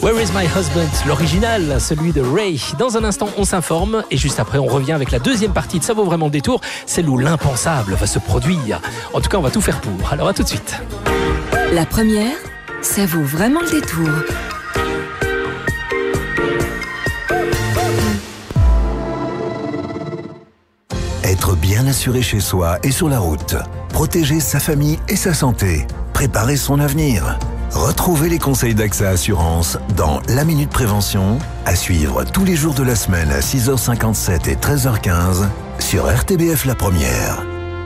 Where is my husband? L'original, celui de Ray. Dans un instant, on s'informe et juste après, on revient avec la deuxième partie de Ça vaut vraiment le détour, celle où l'impensable va se produire. En tout cas, on va tout faire pour. Alors à tout de suite. La première, ça vaut vraiment le détour. Être bien assuré chez soi et sur la route. Protéger sa famille et sa santé. Préparer son avenir. Retrouvez les conseils d'AXA Assurance dans La Minute Prévention, à suivre tous les jours de la semaine à 6h57 et 13h15 sur RTBF La Première.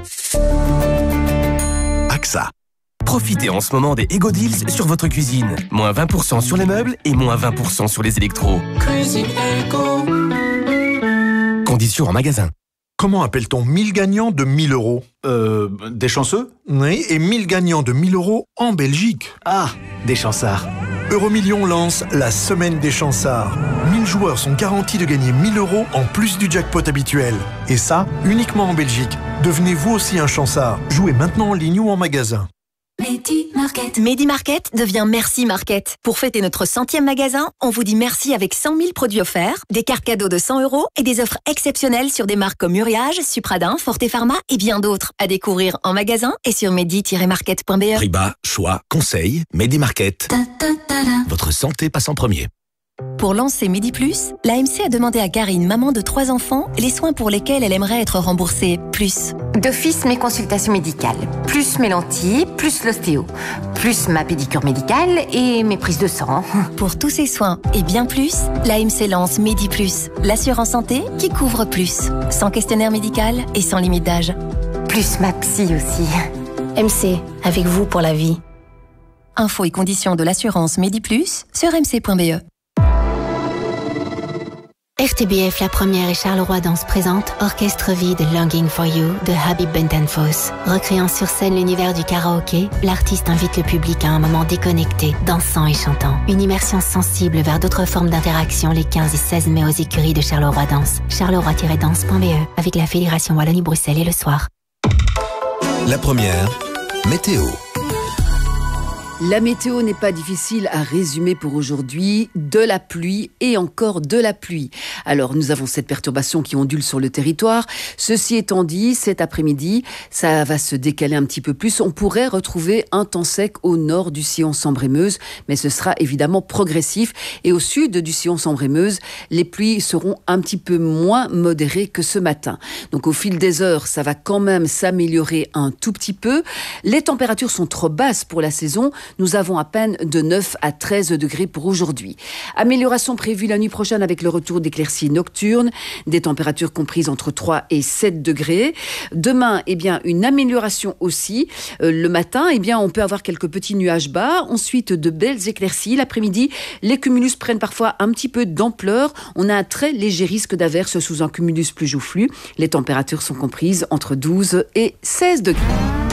AXA. Profitez en ce moment des Ego Deals sur votre cuisine. Moins 20% sur les meubles et moins 20% sur les électros. Cuisine Ego. Conditions en magasin. Comment appelle-t-on 1000 gagnants de 1000 euros? Des chanceux? Oui, et 1000 gagnants de 1000 euros en Belgique. Ah, des chansards. Euromillions lance la semaine des chansards. 1000 joueurs sont garantis de gagner 1000 euros en plus du jackpot habituel. Et ça, uniquement en Belgique. Devenez vous aussi un chansard. Jouez maintenant en ligne ou en magasin. Medi Market devient Merci Market. Pour fêter notre 100e magasin, on vous dit merci avec 100 000 produits offerts, des cartes cadeaux de 100 € et des offres exceptionnelles sur des marques comme Uriage, Supradin, Forte Pharma et bien d'autres. À découvrir en magasin et sur medi-market.be. Prix bas, choix, conseil, Medi Market. Votre santé passe en premier. Pour lancer Medi+, l'AMC a demandé à Karine, maman de 3 enfants, les soins pour lesquels elle aimerait être remboursée plus. D'office, mes consultations médicales, plus mes lentilles, plus l'ostéo, plus ma pédicure médicale et mes prises de sang. Pour tous ces soins et bien plus, l'AMC lance Medi+, l'assurance santé qui couvre plus, sans questionnaire médical et sans limite d'âge. Plus ma psy aussi. MC, avec vous pour la vie. Infos et conditions de l'assurance Medi+ sur mc.be. RTBF La Première et Charleroi Danse présente Orchestre vide Longing for You de Habib Bentenfos. Recréant sur scène l'univers du karaoké, l'artiste invite le public à un moment déconnecté, dansant et chantant. Une immersion sensible vers d'autres formes d'interaction les 15 et 16 mai aux écuries de Charleroi Danse. charleroi-danse.be avec la Fédération Wallonie-Bruxelles et le soir. La Première, météo. La météo n'est pas difficile à résumer pour aujourd'hui. De la pluie et encore de la pluie. Alors, nous avons cette perturbation qui ondule sur le territoire. Ceci étant dit, cet après-midi, ça va se décaler un petit peu plus. On pourrait retrouver un temps sec au nord du sillon Sambre-et-Meuse, mais ce sera évidemment progressif. Et au sud du sillon Sambre-et-Meuse, les pluies seront un petit peu moins modérées que ce matin. Donc, au fil des heures, ça va quand même s'améliorer un tout petit peu. Les températures sont trop basses pour la saison. Nous avons à peine de 9 à 13 degrés pour aujourd'hui. Amélioration prévue la nuit prochaine avec le retour d'éclaircies nocturnes, des températures comprises entre 3 et 7 degrés. Demain, une amélioration aussi. Le matin, on peut avoir quelques petits nuages bas. Ensuite, de belles éclaircies. L'après-midi, les cumulus prennent parfois un petit peu d'ampleur. On a un très léger risque d'averse sous un cumulus plus joufflu. Les températures sont comprises entre 12 et 16 degrés.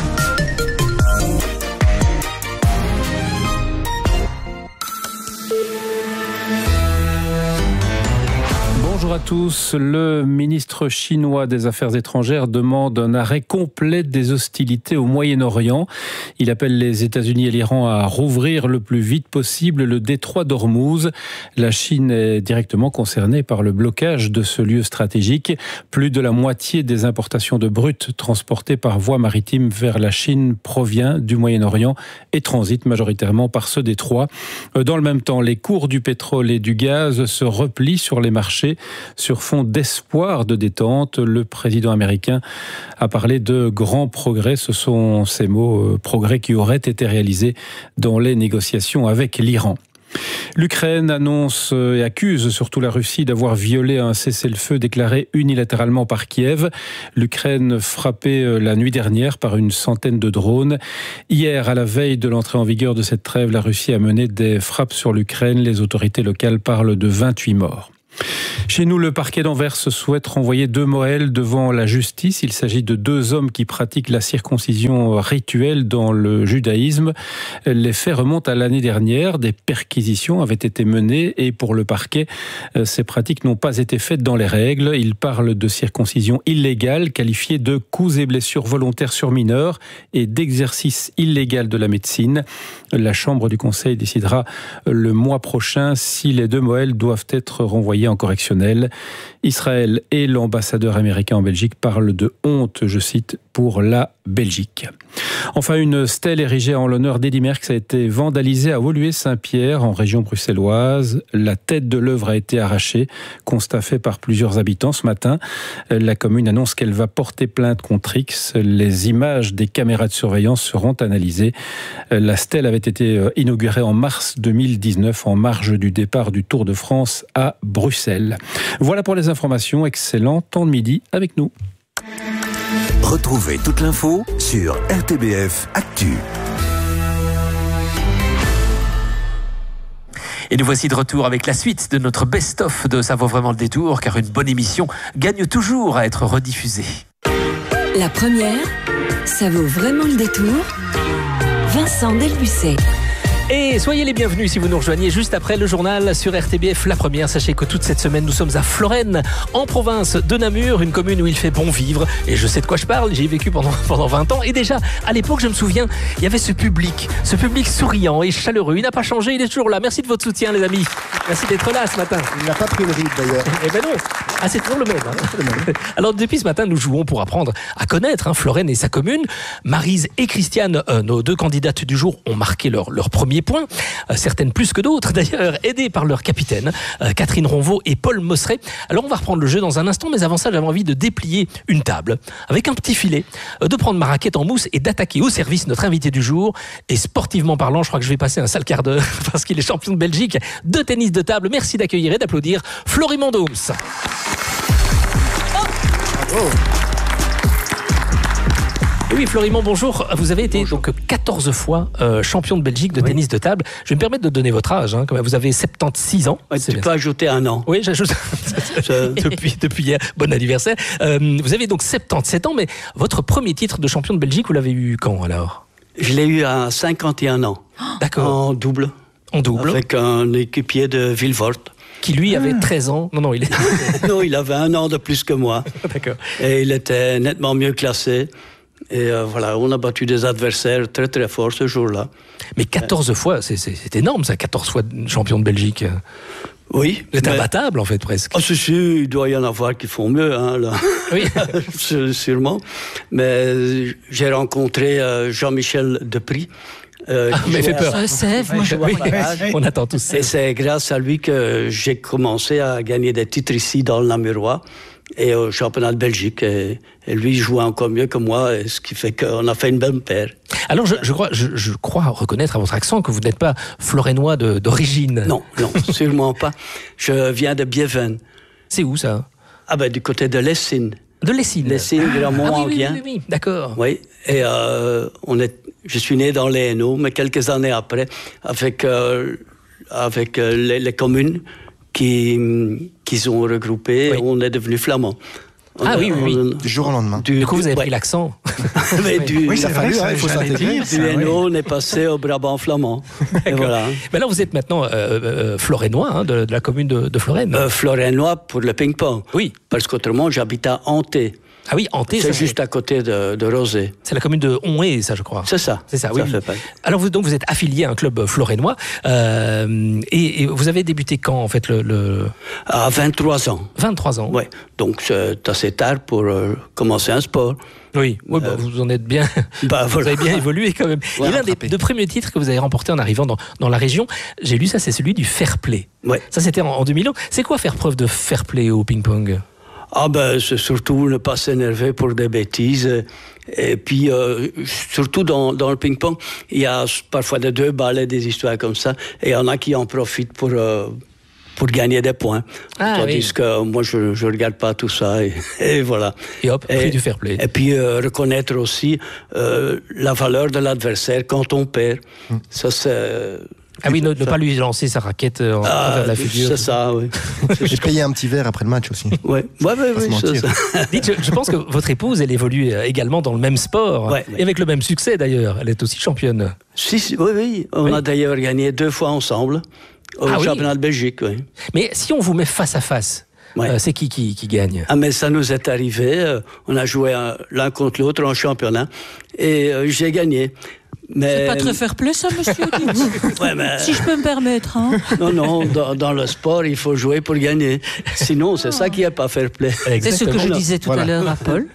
Bonjour à tous. Le ministre chinois des Affaires étrangères demande un arrêt complet des hostilités au Moyen-Orient. Il appelle les États-Unis et l'Iran à rouvrir le plus vite possible le détroit d'Ormuz. La Chine est directement concernée par le blocage de ce lieu stratégique. Plus de la moitié des importations de brut transportées par voie maritime vers la Chine provient du Moyen-Orient et transite majoritairement par ce détroit. Dans le même temps, les cours du pétrole et du gaz se replient sur les marchés. Sur fond d'espoir de détente, le président américain a parlé de grands progrès. Ce sont ces mots, progrès qui auraient été réalisés dans les négociations avec l'Iran. L'Ukraine annonce et accuse surtout la Russie d'avoir violé un cessez-le-feu déclaré unilatéralement par Kiev. L'Ukraine frappée la nuit dernière par une centaine de drones. Hier, à la veille de l'entrée en vigueur de cette trêve, la Russie a mené des frappes sur l'Ukraine. Les autorités locales parlent de 28 morts. Chez nous, le parquet d'Anvers souhaite renvoyer 2 Moëls devant la justice. Il s'agit de 2 hommes qui pratiquent la circoncision rituelle dans le judaïsme. Les faits remontent à l'année dernière. Des perquisitions avaient été menées et pour le parquet, ces pratiques n'ont pas été faites dans les règles. Il parle de circoncision illégale, qualifiée de coups et blessures volontaires sur mineurs et d'exercice illégal de la médecine. La Chambre du Conseil décidera le mois prochain si les 2 Moëls doivent être renvoyés en correctionnel. Israël et l'ambassadeur américain en Belgique parlent de honte, je cite, pour la Belgique. Enfin, une stèle érigée en l'honneur d'Eddy Merckx a été vandalisée à Woluwe-Saint-Pierre, en région bruxelloise. La tête de l'œuvre a été arrachée, constat fait par plusieurs habitants ce matin. La commune annonce qu'elle va porter plainte contre X. Les images des caméras de surveillance seront analysées. La stèle avait été inaugurée en mars 2019 en marge du départ du Tour de France à Bruxelles. Voilà pour les informations. Excellent temps de midi avec nous. Retrouvez toute l'info sur RTBF Actu. Et nous voici de retour avec la suite de notre best-of de Ça vaut vraiment le détour, car une bonne émission gagne toujours à être rediffusée. La première, ça vaut vraiment le détour. Vincent Delbucet. Et soyez les bienvenus si vous nous rejoignez juste après le journal sur RTBF La Première. Sachez que toute cette semaine, nous sommes à Florennes, en province de Namur, une commune où il fait bon vivre. Et je sais de quoi je parle, j'y ai vécu pendant 20 ans. Et déjà, à l'époque, je me souviens, il y avait ce public souriant et chaleureux. Il n'a pas changé, il est toujours là. Merci de votre soutien, les amis. Merci d'être là ce matin. Il n'a pas pris le rythme d'ailleurs. Eh ben non, c'est toujours le même. Hein. Alors depuis ce matin, nous jouons pour apprendre à connaître Florennes et sa commune. Maryse et Christiane, nos 2 candidates du jour, ont marqué leur premier point. Certaines plus que d'autres d'ailleurs, aidées par leur capitaine, Catherine Ronvaux et Paul Mosseret. Alors on va reprendre le jeu dans un instant, mais avant ça, j'avais envie de déplier une table avec un petit filet, de prendre ma raquette en mousse et d'attaquer au service notre invité du jour. Et sportivement parlant, je crois que je vais passer un sale quart d'heure parce qu'il est champion de Belgique de tennis de table. Merci d'accueillir et d'applaudir Florimond Dooms. Oh. Et oui, Florimond, bonjour. Vous avez été donc 14 fois champion de Belgique de tennis de table. Je vais me permettre de donner votre âge. Hein, quand même. Vous avez 76 ans. Ouais, tu peux ajouter un an. Oui, j'ajoute. depuis hier. Bon anniversaire. Vous avez donc 77 ans, mais votre premier titre de champion de Belgique, vous l'avez eu quand alors ? Je l'ai eu à 51 ans. D'accord. En double. En double. Avec un équipier de Villefort. Qui lui avait 13 ans. Non, il est... Non, il avait 1 an de plus que moi. D'accord. Et il était nettement mieux classé. Et voilà, on a battu des adversaires très très forts ce jour-là. Mais 14 fois, c'est énorme ça, 14 fois champion de Belgique. Oui. Vous êtes imbattable en fait presque. Ah, si, il doit y en avoir qui font mieux, hein, là. Oui. Sûrement. Mais j'ai rencontré Jean-Michel Depry. Mais fait peur. On attend tous ça. Et c'est grâce à lui que j'ai commencé à gagner des titres ici dans le Namurois et au championnat de Belgique. Et lui, il jouait encore mieux que moi, ce qui fait qu'on a fait une belle paire. Alors, je crois reconnaître à votre accent que vous n'êtes pas florennois d'origine. Non, sûrement pas. Je viens de Bieven. C'est où ça ? Ah ben, du côté de Lessines. De Lessines. Lessines, Grand-Mont-Anguien. Oui, d'accord. Oui, et je suis né dans les Hainaut, mais quelques années après, avec les communes qu'ils ont regroupées, on est devenu flamand. Oui. Du jour au lendemain. Du coup, vous avez pris l'accent. Oui, ça fallu, il faut s'intégrer. Du Hainaut, on est passé au Brabant flamand. Et voilà. Mais là, vous êtes maintenant florennois, de la commune de Florennes. Florennois pour le ping-pong. Oui. Parce qu'autrement, j'habite à Hanté. Ah oui, Hanté. C'est juste à côté de Rosé. C'est la commune de Onhé, ça, je crois. C'est ça. C'est ça, oui. Ça fait pas. Alors, vous êtes affilié à un club florennois. Et vous avez débuté quand, en fait, À 23 ans. 23 ans. Oui. Donc, c'est assez tard pour commencer un sport. Oui, vous en êtes bien. Vous avez bien évolué quand même. Ouais, et l'un des premiers titres que vous avez remporté en arrivant dans la région, j'ai lu ça, c'est celui du fair play. Ouais. Ça, c'était en 2000 ans. C'est quoi faire preuve de fair play au ping-pong ? Ah ben, c'est surtout ne pas s'énerver pour des bêtises. Et puis, surtout dans le ping-pong, il y a parfois des 2 balles, des histoires comme ça. Et il y en a qui en profitent pour gagner des points. Tandis que moi, je ne regarde pas tout ça. Et voilà. Et hop, prix du fair play. Et puis, reconnaître aussi la valeur de l'adversaire quand on perd. Ça, Ah oui, ne pas lui lancer sa raquette en travers la figure. C'est ça, oui. J'ai payé un petit verre après le match aussi. Oui, c'est ça. Dites, je pense que votre épouse, elle évolue également dans le même sport, et avec le même succès d'ailleurs. Elle est aussi championne. Oui. On a d'ailleurs gagné 2 fois ensemble au championnat de Belgique. Oui. Mais si on vous met face à face, c'est qui gagne? Mais ça nous est arrivé. On a joué l'un contre l'autre en championnat et j'ai gagné. Mais... C'est pas très fair-play ça, monsieur. Si je peux me permettre. Hein. Non, dans le sport, il faut jouer pour gagner. Sinon, c'est ça qui n'est pas fair-play. C'est ce que je disais tout à l'heure à Paul.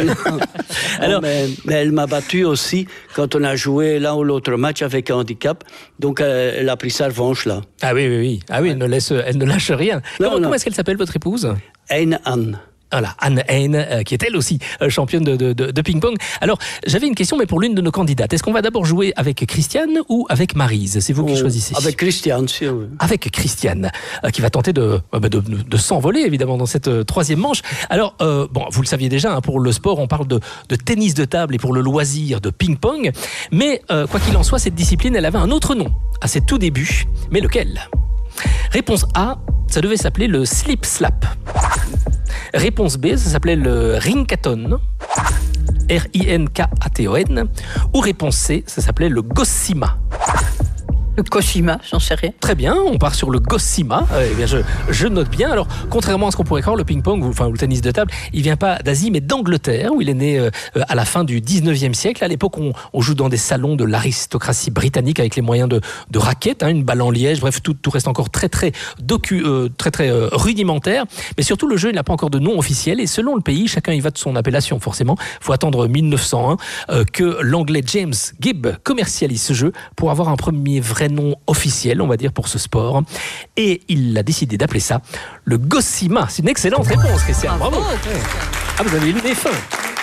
Mais elle m'a battu aussi quand on a joué l'un ou l'autre match avec un handicap. Donc, elle a pris sa revanche là. Ah oui. Elle ne lâche rien. Comment est-ce qu'elle s'appelle, votre épouse? Anne. Voilà, Anne Heine, qui est elle aussi championne de ping-pong. Alors, j'avais une question, mais pour l'une de nos candidates. Est-ce qu'on va d'abord jouer avec Christiane ou avec Maryse? C'est vous qui choisissez. Avec Christiane, si oui. Avec Christiane, qui va tenter de s'envoler, évidemment, dans cette troisième manche. Alors, vous le saviez déjà, pour le sport, on parle de tennis de table et pour le loisir de ping-pong. Mais, quoi qu'il en soit, cette discipline, elle avait un autre nom à ses tout débuts. Mais lequel? Réponse A, ça devait s'appeler le slip-slap. Réponse B, ça s'appelait le rinkaton, R-I-N-K-A-T-O-N. Ou réponse C, ça s'appelait le gossima. Le gossima, j'en sais rien. Très bien, on part sur le gossima. Eh bien, je note bien. Alors, contrairement à ce qu'on pourrait croire, le ping-pong, ou le tennis de table, il vient pas d'Asie, mais d'Angleterre, où il est né à la fin du 19e siècle. À l'époque, on joue dans des salons de l'aristocratie britannique avec les moyens de raquettes, une balle en liège. Bref, tout reste encore très rudimentaire. Mais surtout, le jeu, il n'a pas encore de nom officiel. Et selon le pays, chacun y va de son appellation, forcément. Il faut attendre 1901 que l'anglais James Gibb commercialise ce jeu pour avoir un premier vrai nom officiel, on va dire, pour ce sport. Et il a décidé d'appeler ça le gossima. C'est une excellente réponse, Christiane. Bravo. Vous avez eu le nez fin.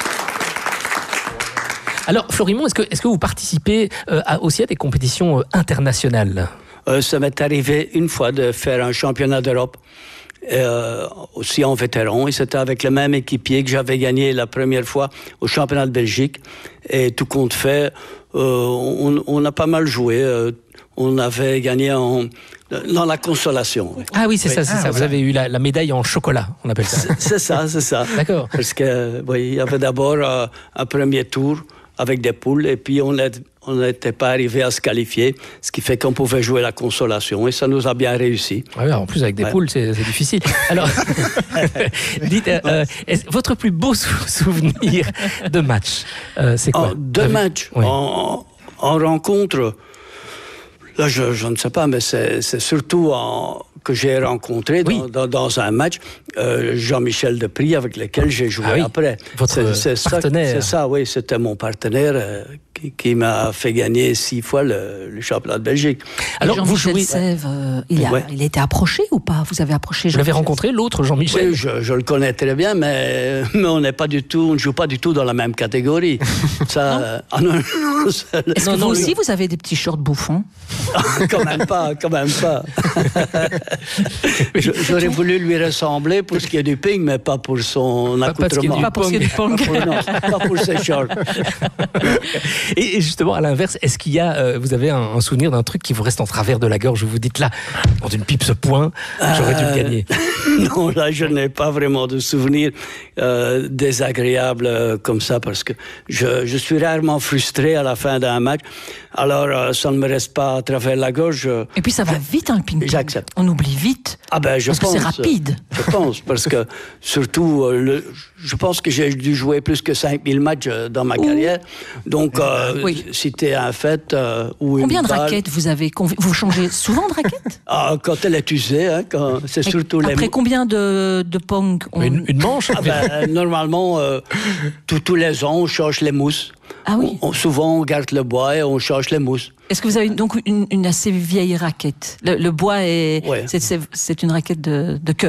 Alors, Florimond, est-ce que vous participez aussi à des compétitions internationales? Ça m'est arrivé une fois de faire un championnat d'Europe, aussi en vétéran, et c'était avec le même équipier que j'avais gagné la première fois au championnat de Belgique. Et tout compte fait, on a pas mal joué. On avait gagné dans la consolation. Ah oui, c'est ça. Vous avez eu la médaille en chocolat, on appelle ça. C'est ça. D'accord. Parce que il y avait d'abord un premier tour avec des poules, et puis on n'était pas arrivé à se qualifier, ce qui fait qu'on pouvait jouer la consolation, et ça nous a bien réussi. Ouais, en plus, avec des poules, c'est difficile. Alors, dites, votre plus beau souvenir de match, c'est quoi? De match en rencontre. Là, je ne sais pas, mais c'est surtout que j'ai rencontré dans un match Jean-Michel Depry, avec lequel j'ai joué après. Votre partenaire. C'est ça, oui, c'était mon partenaire qui m'a fait gagner 6 fois le championnat de Belgique. Alors, Jean-Michel Sèvres, il a été approché ou pas? Vous avez approché Jean-Michel? Vous l'avez rencontré, l'autre Jean-Michel? Oui, je le connais très bien, mais on ne joue pas du tout dans la même catégorie. Ça, Est-ce que vous aussi, vous avez des petits shorts bouffons? Quand même pas. J'aurais voulu lui ressembler pour ce qui est du ping, mais pas pour son accoutrement. Pas pour ce qui est du pong. Pas pour ses shorts. Et justement, à l'inverse, est-ce qu'il y a, vous avez un souvenir d'un truc qui vous reste en travers de la gorge, où vous dites là, dans une pipe ce point, j'aurais dû le gagner? Non, là, je n'ai pas vraiment de souvenirs désagréables comme ça, parce que je suis rarement frustré à la fin d'un match. Alors, ça ne me reste pas à travers la gorge. Et puis, ça va vite, le ping-pong. J'accepte. On oublie vite. Parce que c'est rapide. Je pense, parce que surtout, je pense que j'ai dû jouer plus que 5000 matchs dans ma carrière. Donc, si t'es un fait ou une Combien de balle... raquettes vous avez? Vous changez souvent de raquettes? Quand elle est usée, c'est surtout les... Après combien de pong une manche? Normalement, tous les ans, on change les mousses. Ah oui. Souvent, on garde le bois et on change les mousses. Est-ce que vous avez donc une assez vieille raquette? Le bois c'est une raquette de cœur?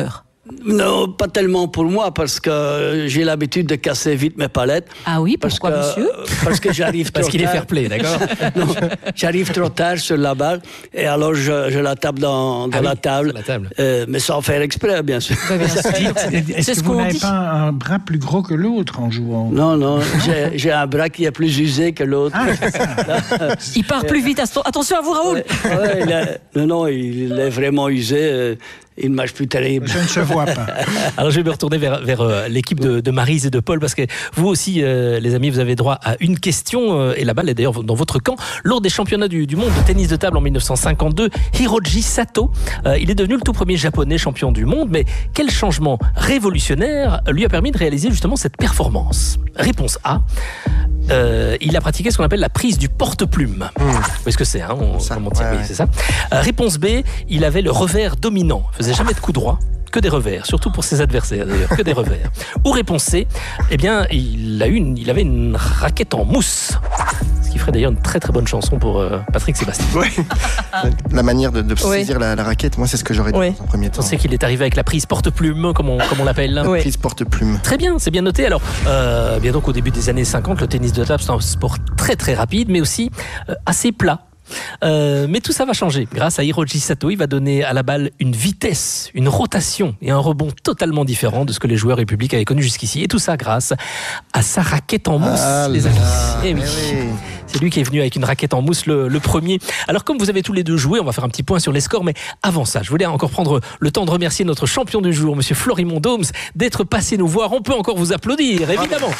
Non, pas tellement pour moi, parce que j'ai l'habitude de casser vite mes palettes. Ah oui, pourquoi, monsieur? Parce que j'arrive trop tard. Parce qu'il est fair-play, d'accord. Non, j'arrive trop tard sur la balle, et alors je la tape dans la table. Mais sans faire exprès, bien sûr. Est-ce que vous n'avez pas un bras plus gros que l'autre en jouant? Non, j'ai un bras qui est plus usé que l'autre. Il part plus vite. Attention à vous, Raoul. Il est vraiment usé. Il ne marche plus terrible. Je ne se vois pas. Alors je vais me retourner vers l'équipe de Maryse et de Paul, parce que vous aussi, les amis, vous avez droit à une question, et la balle est d'ailleurs dans votre camp. Lors des championnats du monde de tennis de table en 1952, Hiroji Sato, il est devenu le tout premier japonais champion du monde, mais quel changement révolutionnaire lui a permis de réaliser justement cette performance? Réponse A. Il a pratiqué ce qu'on appelle la prise du porte-plume. Vous voyez ce que c'est, hein? C'est ça. Réponse B, il avait le revers dominant. Il faisait jamais de coup droit, que des revers, surtout pour ses adversaires d'ailleurs, que des revers. Ou réponse C, eh bien, il avait une raquette en mousse. Ce qui ferait d'ailleurs une très très bonne chanson pour Patrick Sébastien. Oui. La manière de saisir la raquette, moi c'est ce que j'aurais dit en premier temps. On sait qu'il est arrivé avec la prise porte-plume, comme on l'appelle. La prise porte-plume. Très bien, c'est bien noté. Alors, bien donc au début des années 50, le tennis de table c'est un sport très très rapide, mais aussi assez plat. Mais tout ça va changer. Grâce à Hiroji Sato, il va donner à la balle une vitesse, une rotation et un rebond totalement différent de ce que les joueurs et le public avaient connu jusqu'ici. Et tout ça grâce à sa raquette en mousse, les amis. Et oui. C'est lui qui est venu avec une raquette en mousse le premier. Alors comme vous avez tous les deux joué, on va faire un petit point sur les scores, mais avant ça, je voulais encore prendre le temps de remercier notre champion du jour, monsieur Florimond Doms, d'être passé nous voir. On peut encore vous applaudir, évidemment.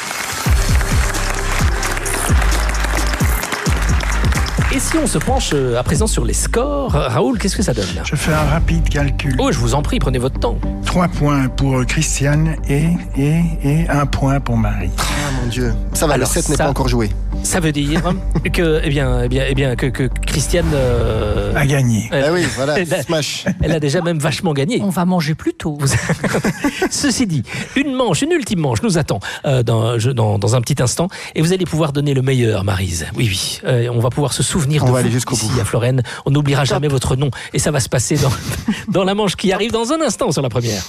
Et si on se penche à présent sur les scores, Raoul, qu'est-ce que ça donne? Je fais un rapide calcul. Oh, je vous en prie, prenez votre temps. 3 points pour Christiane et 1 point pour Marie. Ah mon Dieu, ça va, alors, le 7 n'est pas encore joué. Ça veut dire que que Christiane a gagné. Oui, voilà, smash. Elle a déjà même vachement gagné. On va manger plus tôt. Ceci dit, une ultime manche nous attend dans un petit instant, et vous allez pouvoir donner le meilleur, Maryse. Oui, on va pouvoir se souvenir de vous ici à Florène. On n'oubliera jamais votre nom, et ça va se passer dans la manche qui arrive dans un instant sur la première.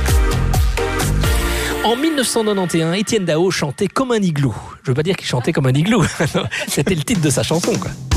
En 1991, Étienne Dao chantait comme un igloo. Je veux pas dire qu'il chantait comme un igloo. C'était le titre de sa chanson, quoi.